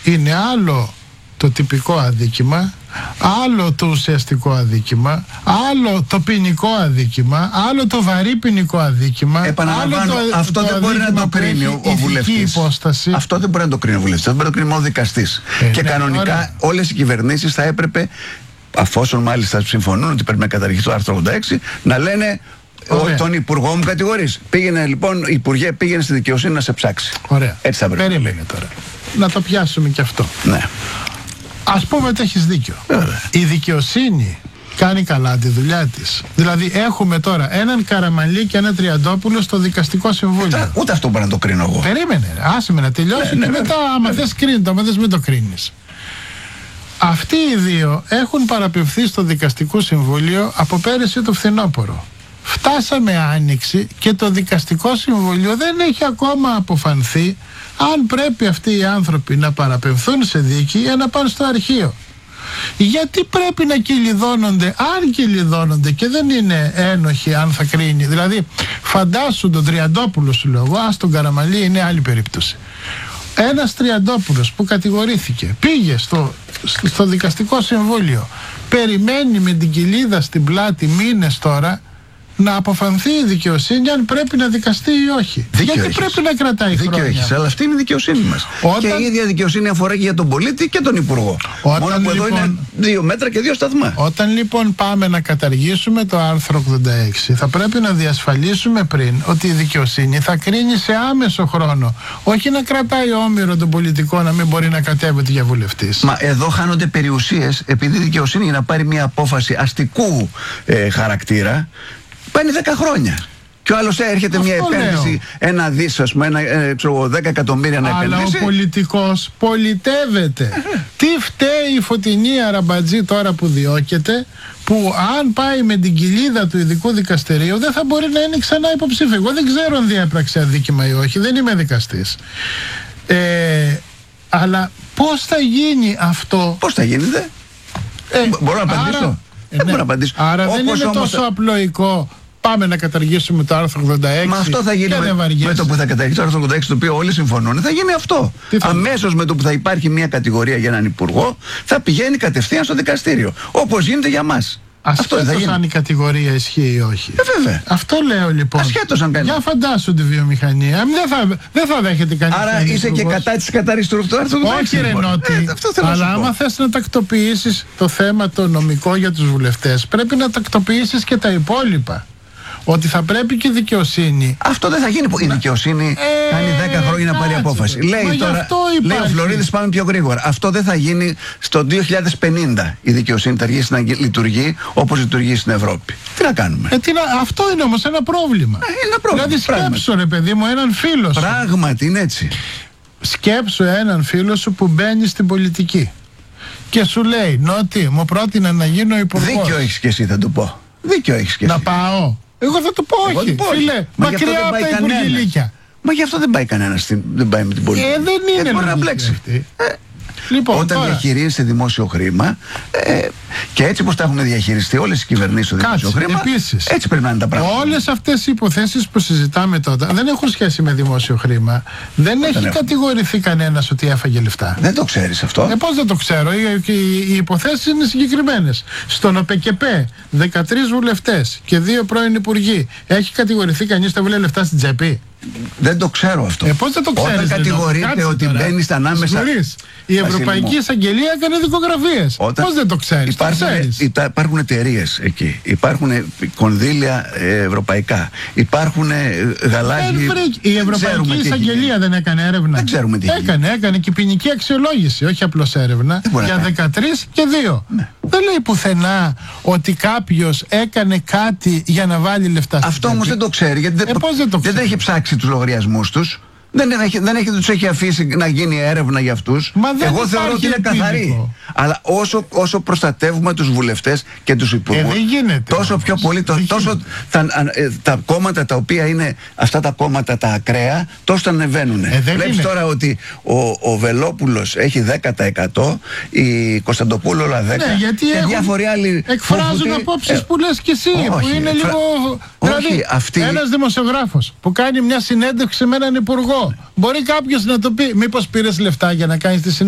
είναι άλλο το τυπικό αδίκημα, άλλο το ουσιαστικό αδίκημα, άλλο το ποινικό αδίκημα, άλλο το βαρύ ποινικό αδίκημα. Επαναλαμβάνω, αυτό δεν μπορεί να το κρίνει ο βουλευτής. Αυτό δεν μπορεί να το κρίνει ο βουλευτής. Αυτό μπορεί να το κρίνει ο δικαστής. Και κανονικά όλες οι κυβερνήσεις θα έπρεπε, αφόσον μάλιστα συμφωνούν ότι πρέπει να καταργηθεί το άρθρο 86, να λένε τον υπουργό μου κατηγορείς. Πήγαινε λοιπόν, υπουργέ, πήγαινε στη δικαιοσύνη να σε ψάξει. Ωραία. Έτσι θα πρέπει. Περίμενε τώρα. Να το πιάσουμε και αυτό. Ναι. Ας πούμε ότι έχεις δίκιο. Η δικαιοσύνη κάνει καλά τη δουλειά της. Δηλαδή έχουμε τώρα έναν Καραμανλή και έναν Τριαντόπουλο στο δικαστικό συμβούλιο. Ούτε αυτό μπορεί να το κρίνω εγώ. Περίμενε, άσε με να τελειώσω και μετά άμα θες κρίνει το, άμα θες μην το κρίνεις. Αυτοί οι δύο έχουν παραπευθεί στο δικαστικό συμβούλιο από πέρυσι το φθινόπωρο. Φτάσαμε Άνοιξη και το δικαστικό συμβούλιο δεν έχει ακόμα αποφανθεί αν πρέπει αυτοί οι άνθρωποι να παραπεμφθούν σε δίκη ή να πάνε στο αρχείο. Γιατί πρέπει να κυλιδώνονται, αν κυλιδώνονται και δεν είναι ένοχοι αν θα κρίνει. Δηλαδή φαντάσου τον Τριαντόπουλο σου λέω εγώ, ας τον Καραμανλή είναι άλλη περίπτωση. Ένας Τριαντόπουλος που κατηγορήθηκε πήγε στο δικαστικό συμβούλιο, περιμένει με την κοιλίδα στην πλάτη μήνες τώρα να αποφανθεί η δικαιοσύνη αν πρέπει να δικαστεί ή όχι. Γιατί πρέπει να κρατάει χρόνια. Έχεις, αλλά αυτή είναι η δικαιοσύνη μας. Και η ίδια δικαιοσύνη αφορά και για τον πολίτη και τον υπουργό. Μόνο που εδώ είναι 2 μέτρα και 2 σταθμά. Όταν λοιπόν πάμε να καταργήσουμε το άρθρο 86, θα πρέπει να διασφαλίσουμε πριν ότι η δικαιοσύνη θα κρίνει σε άμεσο χρόνο. Όχι να κρατάει όμηρο τον πολιτικό να μην μπορεί να κατέβεται για βουλευτής. Μα εδώ χάνονται περιουσίες επειδή η δικαιοσύνη για να πάρει μια απόφαση αστικού χαρακτήρα παίρνει 10 χρόνια. Και ο άλλος έρχεται αυτό μια επένδυση, ένα δις, ας πούμε, 10 εκατομμύρια να επενδύσει. Αλλά ο πολιτικός πολιτεύεται. Τι φταίει η Φωτεινή Αραμπατζή τώρα που διώκεται, που αν πάει με την κοιλίδα του ειδικού δικαστηρίου δεν θα μπορεί να είναι ξανά υποψήφιο. Εγώ δεν ξέρω αν διέπραξε αδίκημα ή όχι, δεν είμαι δικαστής. Αλλά πώς θα γίνει αυτό? Πώς θα γίνει, δε? Μπορώ να απαντήσω? Δεν μπορώ να απαντήσω. Άρα δεν είναι τόσο απλοϊκό. Πάμε να καταργήσουμε το άρθρο 86. Μα αυτό θα γίνει με το που θα καταργήσει το άρθρο 86, το οποίο όλοι συμφωνούν. Θα γίνει αυτό. Αμέσως με το που θα υπάρχει μια κατηγορία για έναν υπουργό, θα πηγαίνει κατευθείαν στο δικαστήριο. Όπως γίνεται για μας. Ασχέτως αν η κατηγορία ισχύει ή όχι. Βέβαια. Αυτό λέω λοιπόν. Ασχέτως αν κάνει. Για φαντάσου τη βιομηχανία. Δεν θα δέχεται κανείς. Άρα είσαι και κατά της καταρρύσης του άρθρου 86. Όχι, ρε Νότι. Αλλά άμα θες να τακτοποιήσεις το θέμα το νομικό για τους βουλευτές, πρέπει να τακτοποιήσεις και τα υπόλοιπα. Ότι θα πρέπει και η δικαιοσύνη. Αυτό δεν θα γίνει. Η δικαιοσύνη κάνει 10 χρόνια να πάρει απόφαση. Λέει τώρα, λέει ο Φλωρίδης, πάμε πιο γρήγορα. Αυτό δεν θα γίνει στο 2050. Η δικαιοσύνη θα αρχίσει να λειτουργεί όπως λειτουργεί στην Ευρώπη. Τι να κάνουμε? Αυτό είναι όμως ένα πρόβλημα. Ένα πρόβλημα. Δηλαδή σκέψου ρε παιδί μου έναν φίλο σου. Πράγματι είναι έτσι. Σκέψου έναν φίλο σου που μπαίνει στην πολιτική και σου λέει Νότι, μου πρότεινε να γίνω υπουργός. Δίκιο έχεις και εσύ, θα του πω. Δίκιο έχεις και εσύ. Να πάω. Εγώ θα το πω όχι, φίλε, μακριά από τα υπουργηλίκια. Μα γι' αυτό δεν πάει κανένας, δεν πάει με την πολιτική. Δεν είναι μπορεί να μπλέξει. Λοιπόν, όταν διαχειρίζεσαι δημόσιο χρήμα και έτσι πως τα έχουν διαχειριστεί όλες οι κυβερνήσεις στο δημόσιο χρήμα, έτσι πρέπει να είναι τα πράγματα. Όλες αυτές οι υποθέσεις που συζητάμε τότε δεν έχουν σχέση με δημόσιο χρήμα. Δεν έχει κατηγορηθεί κανένας ότι έφαγε λεφτά. Δεν το ξέρεις αυτό? Πώς δεν το ξέρω? Οι υποθέσεις είναι συγκεκριμένες. Στον ΟΠΕΚΕΠΕ 13 βουλευτές και 2 πρώην υπουργοί. Έχει κατηγορηθεί κανείς ότι έβγαλε λεφτά στην τσέπη? Δεν το ξέρω αυτό. Πώς δεν το ξέρεις? Όταν κατηγορείται ότι μπαίνει στα ανάμεσα. Η Ευρωπαϊκή Εισαγγελία έκανε δικογραφίες. Πώς δεν το ξέρεις? Υπάρχουν εταιρείες εκεί. Υπάρχουν κονδύλια ευρωπαϊκά. Υπάρχουν γαλάζιοι. Η Ευρωπαϊκή Εισαγγελία δεν έκανε έρευνα? Δεν ξέρουμε τι έκανε και ποινική αξιολόγηση. Όχι απλώς έρευνα. Για 13 και 2. Δεν λέει πουθενά ότι κάποιος έκανε κάτι για να βάλει λεφτά. Αυτό όμως δεν το ξέρει. Γιατί δεν έχει ψάξει τους λογαριασμούς τους. Τους έχει αφήσει να γίνει έρευνα για αυτούς. Εγώ θεωρώ ότι είναι καθαρή. Αλλά όσο προστατεύουμε τους βουλευτές και τους υπουργούς, τόσο πιο πολύ τόσο τα κόμματα τα οποία είναι αυτά τα κόμματα τα ακραία, τόσο θα ανεβαίνουν. Βλέπεις τώρα ότι ο Βελόπουλος έχει 10%, η Κωνσταντοπούλου όλα 10%. Ναι, γιατί και διάφοροι άλλοι εκφράζουν απόψεις που λες και εσύ, που είναι λίγο. Δηλαδή, ένας δημοσιογράφος που κάνει μια συνέντευξη με έναν υπουργό, μπορεί κάποιος να το πει, μήπως πήρες λεφτά για να κάνεις τη συνέντευξη?